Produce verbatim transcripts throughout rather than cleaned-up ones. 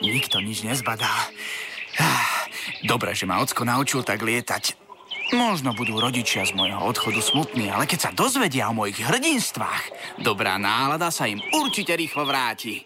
Nikto nič nezbadá. Dobre, že ma ocko naučil tak lietať. Možno budú rodičia z môjho odchodu smutní, ale keď sa dozvedia o mojich hrdinstvách, dobrá nálada sa im určite rýchlo vráti.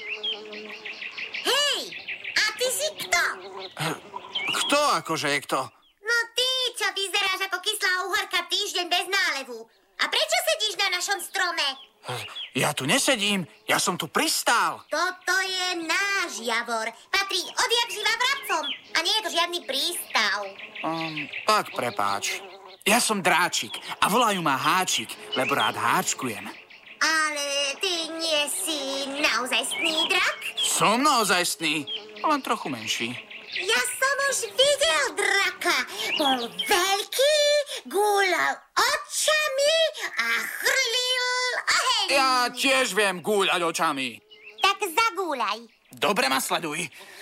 Hej, a ty si kto? Kto akože je kto? No ty, čo vyzeráš ako kyslá uhorka týždeň bez nálevu. A prečo sedíš na našom strome? Ja tu nesedím, ja som tu pristál. Toto je náš Javor. Patrí odjak živa vrabcom. A nie je to žiadny prístav. Um, tak prepáč. Ja som Dráčik a volajú ma Háčik, lebo rád háčkujem. Ale ty nie si naozajstný drak? Som naozajstný, len trochu menší. Ja som už videl draka. Bol veľký, gúľal očami a chrlil oheň. Ja tiež viem gúľať očami. Tak zagúľaj. Dobre ma sleduj.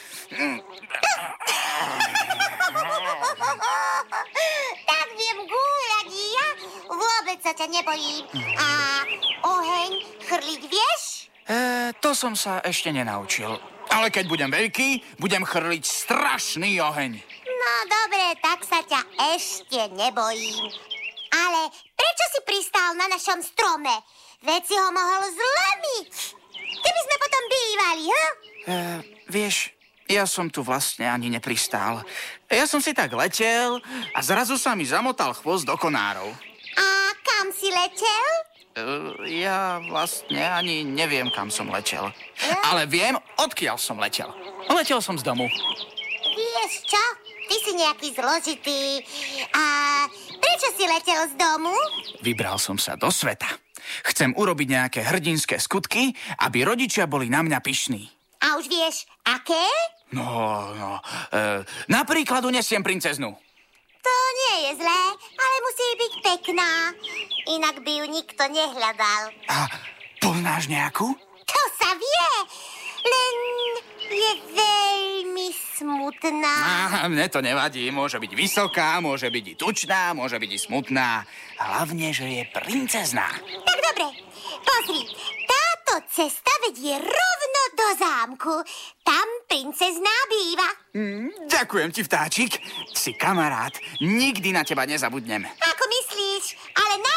Tak viem gúľať ja. Vôbec sa ťa nebojím. A oheň chrliť vieš? E, to som sa ešte nenaučil. Ale keď budem veľký, budem chrliť strašný oheň. No dobre, tak sa ťa ešte nebojím. Ale prečo si pristál na našom strome? Veď si ho mohol zlomiť. Keby sme potom bývali, ha? E, vieš, ja som tu vlastne ani nepristál. Ja som si tak letel a zrazu sa mi zamotal chvost do konárov. A kam si letel? Uh, ja vlastne ani neviem, kam som letel. Ale viem, odkiaľ som letel. Letel som z domu. Vieš čo? Ty si nejaký zložitý. A prečo si letel z domu? Vybral som sa do sveta. Chcem urobiť nejaké hrdinské skutky, aby rodičia boli na mňa pyšní. A už vieš, aké? No, no. Uh, napríklad unesiem princeznu. To nie je zlé, ale musí byť pekná. Inak by ju nikto nehľadal. A poznáš nejakú? To sa vie, len je veľmi smutná. Á, mne to nevadí. Môže byť vysoká, môže byť i tučná, môže byť i smutná. Hlavne, že je princezná. Tak dobre, pozri. Táto cesta vedie rovno do zámku. Tam princezná býva. Mm, ďakujem ti, vtáčik. Si kamarát. Nikdy na teba nezabudnem. Ako myslíš? Ale